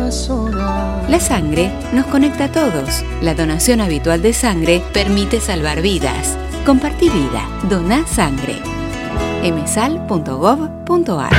las horas. La sangre nos conecta a todos. La donación habitual de sangre permite salvar vidas. Compartí vida. Doná sangre. msal.gov.ar